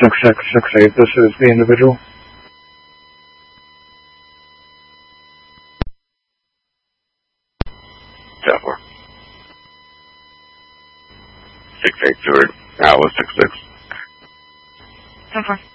6668, this is the individual. Tower. 683, Alice 66. 10-4.